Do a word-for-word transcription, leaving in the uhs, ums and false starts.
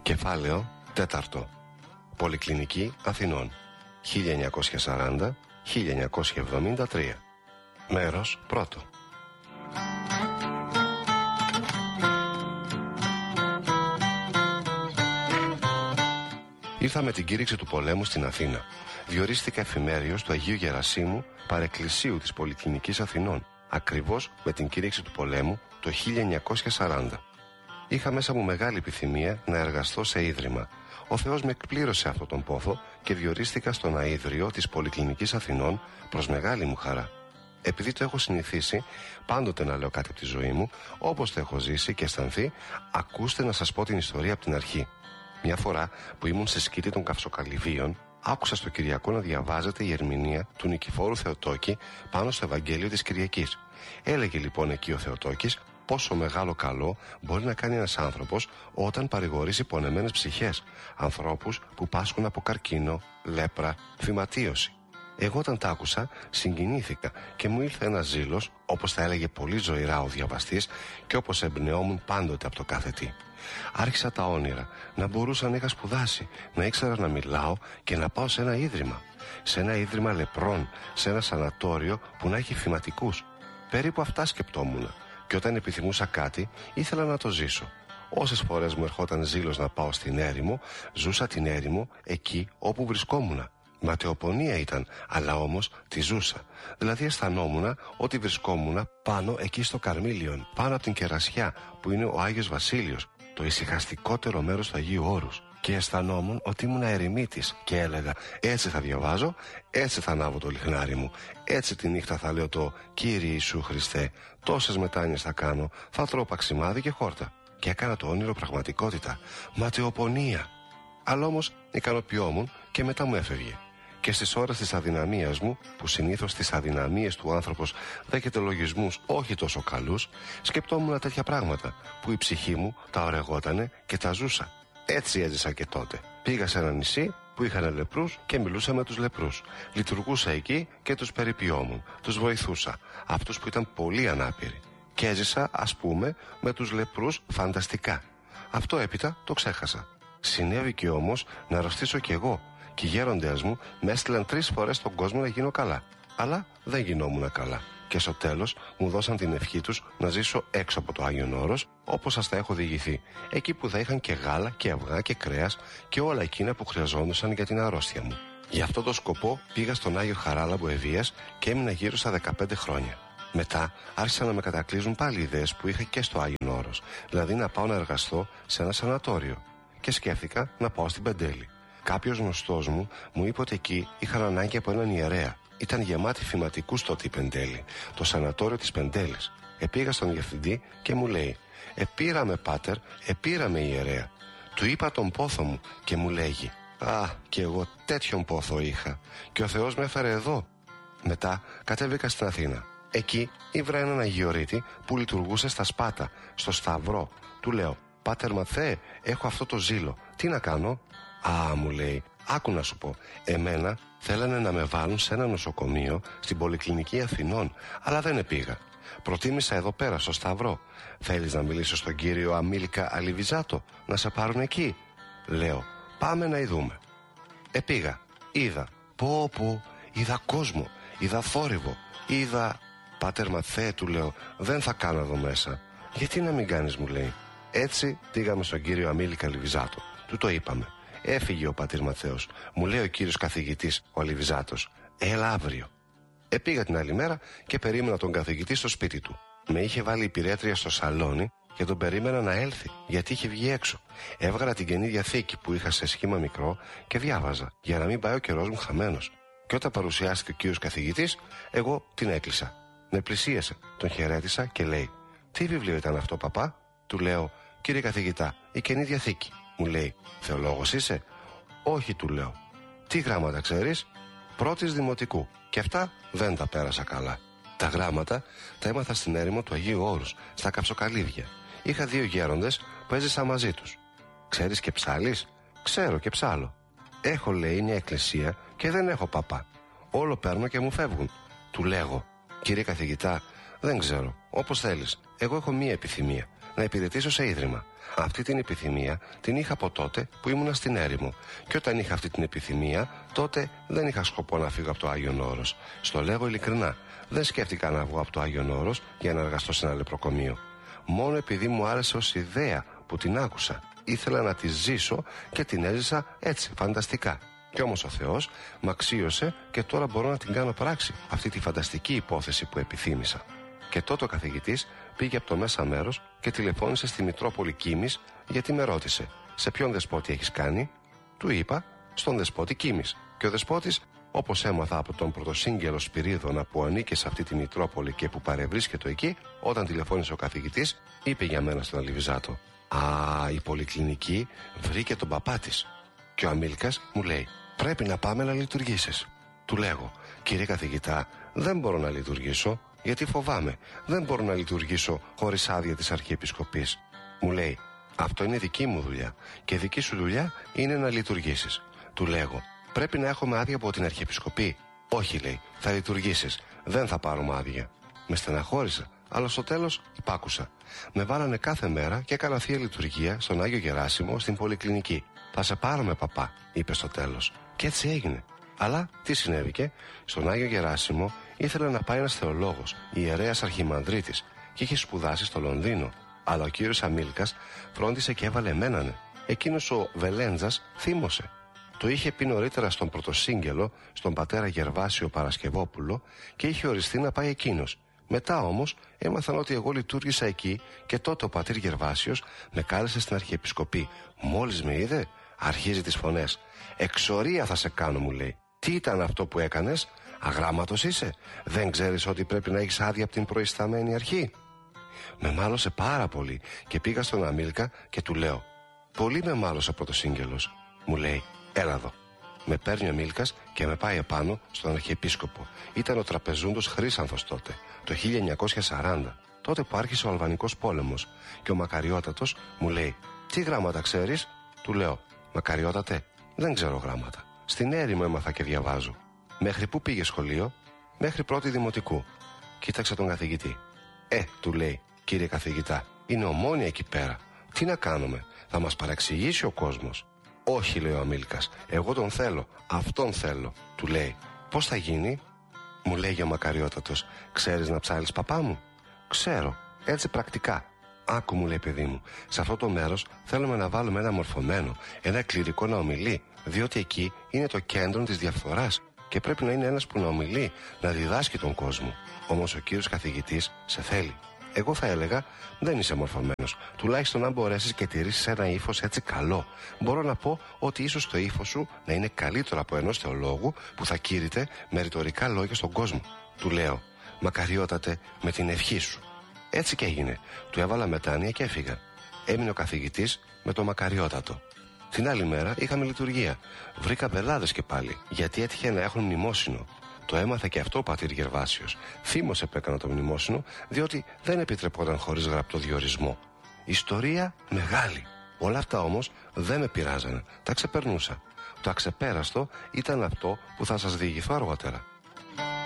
Κεφάλαιο τέταρτο. Πολυκλινική Αθηνών χίλια εννιακόσια σαράντα με χίλια εννιακόσια εβδομήντα τρία. Μέρος πρώτο. Ήρθα με την κήρυξη του πολέμου στην Αθήνα. Διορίστηκα εφημέριος του Αγίου Γερασίμου Παρεκκλησίου της Πολυκλινικής Αθηνών, ακριβώς με την κήρυξη του πολέμου το χίλια εννιακόσια σαράντα. Είχα μέσα μου μεγάλη επιθυμία να εργαστώ σε ίδρυμα. Ο Θεός με εκπλήρωσε αυτόν τον πόθο και διορίστηκα στον αίδριο της Πολυκλινικής Αθηνών προς μεγάλη μου χαρά. Επειδή το έχω συνηθίσει πάντοτε να λέω κάτι από τη ζωή μου, όπως το έχω ζήσει και αισθανθεί, ακούστε να σας πω την ιστορία από την αρχή. Μια φορά που ήμουν σε σκήτη των Καυσοκαλυβίων, άκουσα στο Κυριακό να διαβάζεται η ερμηνεία του Νικηφόρου Θεοτόκη πάνω στο Ευαγγέλιο της Κυριακής. Έλεγε λοιπόν εκεί ο Θεοτόκης πόσο μεγάλο καλό μπορεί να κάνει ένας άνθρωπος όταν παρηγορήσει πονεμένες ψυχές, ανθρώπους που πάσχουν από καρκίνο, λέπρα, φυματίωση. Εγώ όταν τα άκουσα συγκινήθηκα και μου ήλθε ένας ζήλος, όπως θα έλεγε πολύ ζωηρά ο διαβαστής και όπως εμπνεόμουν πάντοτε από το κάθε τι. Άρχισα τα όνειρα, να μπορούσα να είχα σπουδάσει, να ήξερα να μιλάω και να πάω σε ένα ίδρυμα. Σε ένα ίδρυμα λεπρών, σε ένα σανατόριο που να έχει φυματικούς. Περίπου αυτά σκεπτόμουν. Και όταν επιθυμούσα κάτι, ήθελα να το ζήσω. Όσες φορές μου ερχόταν ζήλος να πάω στην έρημο, ζούσα την έρημο εκεί όπου βρισκόμουν. Ματαιοπονία ήταν, αλλά όμως τη ζούσα. Δηλαδή αισθανόμουν ότι βρισκόμουν πάνω εκεί στο Καρμίλιον, πάνω από την Κερασιά, που είναι ο Άγιος Βασίλειος, το ησυχαστικότερο μέρος του Αγίου Όρους. Και αισθανόμουν ότι ήμουν ερημίτης και έλεγα έτσι θα διαβάζω, έτσι θα ανάβω το λιχνάρι μου, έτσι τη νύχτα θα λέω το Κύριε Ιησού Χριστέ, τόσες μετάνοιες θα κάνω, θα τρώω παξιμάδι και χόρτα. Και έκανα το όνειρο πραγματικότητα, ματαιοπονία. Αλλά όμως ικανοποιόμουν και μετά μου έφευγε. Και στις ώρες της αδυναμίας μου, που συνήθως στις αδυναμίες του άνθρωπος δέχεται λογισμούς όχι τόσο καλούς, σκεπτόμουν τέτοια πράγματα που η ψυχή μου τα ωρεγότανε και τα ζούσα. Έτσι έζησα και τότε. Πήγα σε ένα νησί που είχαν λεπρούς και μιλούσα με τους λεπρούς. Λειτουργούσα εκεί και τους περιποιόμουν. Τους βοηθούσα. Αυτούς που ήταν πολύ ανάπηροι. Και έζησα, ας πούμε, με τους λεπρούς φανταστικά. Αυτό έπειτα το ξέχασα. Συνέβηκε όμως να αρρωστήσω κι εγώ. Και οι γέροντες μου με έστειλαν τρεις φορές στον κόσμο να γίνω καλά. Αλλά δεν γινόμουν καλά. Και στο τέλος μου δώσαν την ευχή τους να ζήσω έξω από το Άγιον Όρος, όπως σας τα έχω διηγηθεί. Εκεί που θα είχαν και γάλα και αυγά και κρέας και όλα εκείνα που χρειαζόντουσαν για την αρρώστια μου. Για αυτό το σκοπό πήγα στον Άγιο Χαράλαμπο Ευβοίας και έμεινα γύρω στα δεκαπέντε χρόνια. Μετά άρχισαν να με κατακλείζουν πάλι ιδέες που είχα και στο Άγιον Όρος, δηλαδή να πάω να εργαστώ σε ένα σανατόριο. Και σκέφτηκα να πάω στην Πεντέλη. Κάποιος γνωστός μου μου είπε ότι εκεί είχαν ανάγκη από έναν ιερέα. Ήταν γεμάτη φυματικούς τότε η Πεντέλη, το σανατόριο της Πεντέλης. Επήγα στον διευθυντή και μου λέει «Επήραμε πάτερ, επήραμε ιερέα». Του είπα τον πόθο μου και μου λέγει «Α, και εγώ τέτοιον πόθο είχα και ο Θεός με έφερε εδώ». Μετά κατέβηκα στην Αθήνα. Εκεί ήβρα έναν αγιορείτη που λειτουργούσε στα Σπάτα, στο Σταυρό. Του λέω «Πάτερ Μαθαίε, έχω αυτό το ζήλο, τι να κάνω?» «Α», μου λέει, «άκου να σου πω, εμένα θέλανε να με βάλουν σε ένα νοσοκομείο στην Πολυκλινική Αθηνών, αλλά δεν επήγα. Προτίμησα εδώ πέρα στο Σταυρό. Θέλεις να μιλήσω στον κύριο Αμίλικα Αλιβιζάτο, να σε πάρουν εκεί?» Λέω, «Πάμε να ειδούμε». Επήγα, είδα, πω πω, είδα κόσμο, είδα θόρυβο, είδα... «Πάτερ Μαθαίε», του λέω, «δεν θα κάνω εδώ μέσα». «Γιατί να μην κάνεις», μου λέει. Έτσι πήγαμε στον κύριο Αμίλικα Αλιβιζάτο. Του το είπαμε. Έφυγε ο πατήρ Ματθαίος. Μου λέει ο κύριος καθηγητής, ο Αλιβιζάτος, «Έλα αύριο». Επήγα την άλλη μέρα και περίμενα τον καθηγητή στο σπίτι του. Με είχε βάλει υπηρέτρια στο σαλόνι και τον περίμενα να έλθει, γιατί είχε βγει έξω. Έβγαλα την Καινή Διαθήκη που είχα σε σχήμα μικρό και διάβαζα, για να μην πάει ο καιρός μου χαμένος. Και όταν παρουσιάστηκε ο κύριος καθηγητής, εγώ την έκλεισα. Με πλησίασε, τον χαιρέτησα και λέει, «Τι βιβλίο ήταν αυτό, παπά?» Του λέω, «Κύριε καθηγητά, η Καινή Διαθήκη». Μου λέει, «Θεολόγος είσαι?» «Όχι», του λέω. «Τι γράμματα ξέρεις?» «Πρώτης δημοτικού. Και αυτά δεν τα πέρασα καλά. Τα γράμματα τα έμαθα στην έρημο του Αγίου Όρους, στα Καυσοκαλύβια. Είχα δύο γέροντες που έζησα μαζί τους. «Ξέρεις και ψάλεις?» «Ξέρω και ψάλω». «Έχω», λέει, «μια εκκλησία και δεν έχω παπά. Όλο παίρνω και μου φεύγουν». Του λέγω, «Κύριε καθηγητά, δεν ξέρω, όπως θέλεις. Εγώ έχω μία επιθυμία, να υπηρετήσω σε ίδρυμα. Αυτή την επιθυμία την είχα από τότε που ήμουνα στην έρημο. Και όταν είχα αυτή την επιθυμία, τότε δεν είχα σκοπό να φύγω από το Άγιον Όρος. Στο λέγω ειλικρινά, δεν σκέφτηκα να βγω από το Άγιον Όρος για να εργαστώ σε ένα λεπροκομείο. Μόνο επειδή μου άρεσε ως ιδέα που την άκουσα. Ήθελα να τη ζήσω και την έζησα έτσι, φανταστικά. Κι όμως ο Θεός μ' αξίωσε και τώρα μπορώ να την κάνω πράξη, αυτή τη φανταστική υπόθεση που επιθύμησα. Και τότε ο καθηγητής πήγε από το μέσα μέρος και τηλεφώνησε στη Μητρόπολη Κίμης γιατί με ρώτησε: «Σε ποιον δεσπότη έχεις κάνει?» Του είπα: «Στον δεσπότη Κίμης». Και ο δεσπότης, όπως έμαθα από τον πρωτοσύγγελο Σπυρίδωνα που ανήκε σε αυτή τη Μητρόπολη και που παρευρίσκεται εκεί, όταν τηλεφώνησε ο καθηγητής, είπε για μένα στον Αλιβιζάτο: «Α, η Πολυκλινική βρήκε τον παπά της». Και ο Αμίλκας μου λέει: «Πρέπει να πάμε να λειτουργήσεις». Του λέγω: «Κύριε καθηγητά, δεν μπορώ να λειτουργήσω, γιατί φοβάμαι. Δεν μπορώ να λειτουργήσω χωρίς άδεια της Αρχιεπισκοπής». Μου λέει: «Αυτό είναι δική μου δουλειά και δική σου δουλειά είναι να λειτουργήσεις». Του λέγω: «Πρέπει να έχουμε άδεια από την Αρχιεπισκοπή». «Όχι», λέει, «θα λειτουργήσεις. Δεν θα πάρουμε άδεια». Με στεναχώρησα, αλλά στο τέλος υπάκουσα. Με βάλανε κάθε μέρα και έκανα θεία λειτουργία στον Άγιο Γεράσιμο στην Πολυκλινική. «Θα σε πάρουμε, παπά», είπε στο τέλος. Και έτσι έγινε. Αλλά τι συνέβηκε? Στον Άγιο Γεράσιμο ήθελε να πάει ένας θεολόγος, ιερέας Αρχιμανδρίτης, και είχε σπουδάσει στο Λονδίνο. Αλλά ο κύριος Αμίλκας φρόντισε και έβαλε εμένανε. Εκείνος ο Βελέντζας θύμωσε. Το είχε πει νωρίτερα στον πρωτοσύγγελο, στον πατέρα Γερβάσιο Παρασκευόπουλο, και είχε οριστεί να πάει εκείνος. Μετά όμως έμαθαν ότι εγώ λειτουργήσα εκεί και τότε ο πατήρ Γερβάσιος με κάλεσε στην Αρχιεπισκοπή. Μόλις με είδε, αρχίζει τις φωνές. «Εξορία θα σε κάνω», μου λέει. «Τι ήταν αυτό που έκανες? Αγράμματος είσαι? Δεν ξέρεις ότι πρέπει να έχεις άδεια από την προϊσταμένη αρχή?» Με μάλωσε πάρα πολύ και πήγα στον Αμίλκα και του λέω: «Πολύ με μάλωσε πρωτοσύγγελος». Μου λέει: «Έλα εδώ». Με παίρνει ο Αμίλκας και με πάει επάνω στον Αρχιεπίσκοπο. Ήταν ο τραπεζούντος Χρύσανθος τότε, το χίλια εννιακόσια σαράντα, τότε που άρχισε ο Αλβανικός πόλεμος. Και ο Μακαριότατος μου λέει: «Τι γράμματα ξέρεις?» Του λέω: «Μακαριότατε, δεν ξέρω γράμματα. Στην έρημο έμαθα και διαβάζω». «Μέχρι πού πήγε σχολείο?» «Μέχρι πρώτη δημοτικού». Κοίταξε τον καθηγητή. «Ε», του λέει, «κύριε καθηγητά, είναι ομόνια εκεί πέρα. Τι να κάνουμε, θα μας παραξηγήσει ο κόσμος». «Όχι», λέει ο Αμίλκας, «εγώ τον θέλω, αυτόν θέλω». Του λέει: «Πώς θα γίνει?» Μου λέει ο Μακαριότατος: «Ξέρεις να ψάλεις, παπά μου?» «Ξέρω, έτσι πρακτικά». «Άκου», μου λέει, «παιδί μου, σε αυτό το μέρος θέλουμε να βάλουμε ένα μορφωμένο, ένα κληρικό να ομιλεί, διότι εκεί είναι το κέντρο της διαφθοράς και πρέπει να είναι ένας που να ομιλεί, να διδάσκει τον κόσμο. Όμως ο κύριος καθηγητής σε θέλει». Εγώ θα έλεγα: «Δεν είσαι μορφωμένος. Τουλάχιστον αν μπορέσεις και τηρήσεις ένα ύφος έτσι καλό. Μπορώ να πω ότι ίσως το ύφος σου να είναι καλύτερο από ενός θεολόγου που θα κήρυτε με ρητορικά λόγια στον κόσμο». Του λέω: «Μακαριότατε, με την ευχή σου». Έτσι και έγινε. Του έβαλα μετάνοια και έφυγα. Έμεινε ο καθηγητής με το Μακαριότατο. Την άλλη μέρα είχαμε λειτουργία. Βρήκα μπελάδες και πάλι, γιατί έτυχε να έχουν μνημόσυνο. Το έμαθε και αυτό ο πατήρ Γερβάσιος. Θύμωσε που έκανα το μνημόσυνο, διότι δεν επιτρεπόταν χωρίς γραπτό διορισμό. Ιστορία μεγάλη. Όλα αυτά όμως δεν με πειράζανε. Τα ξεπερνούσα. Το αξεπέραστο ήταν αυτό που θα σας διηγηθώ αργότερα.